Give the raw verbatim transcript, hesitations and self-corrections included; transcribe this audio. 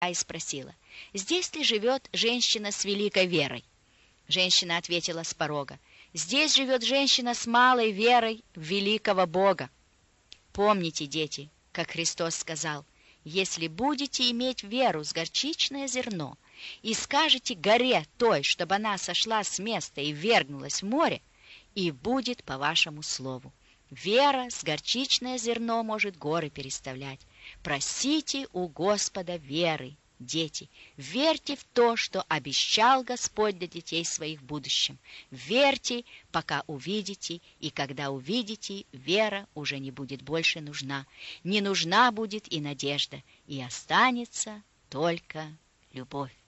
и спросила: «Здесь ли живет женщина с великой верой?» Женщина ответила с порога: «Здесь живет женщина с малой верой в великого Бога». Помните, дети, как Христос сказал: «Если будете иметь веру с горчичное зерно и скажете горе той, чтобы она сошла с места и ввергнулась в море, и будет по вашему слову». Вера с горчичное зерно может горы переставлять. Просите у Господа веры, дети. Верьте в то, что обещал Господь для детей своих в будущем. Верьте, пока увидите, и когда увидите, вера уже не будет больше нужна. Не нужна будет и надежда, и останется только любовь.